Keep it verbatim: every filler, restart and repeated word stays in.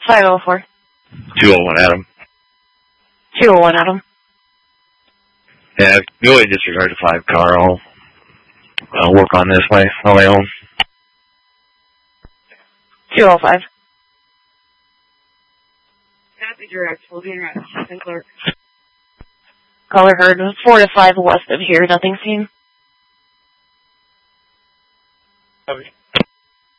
five oh four. two oh one, Adam. two oh one, Adam. Yeah, go ahead and disregard the five car. I'll, I'll work on this my, on my own. two oh five. Copy direct. We'll be in route. Saint Clark. Caller heard four to five west of here. Nothing seen. Copy.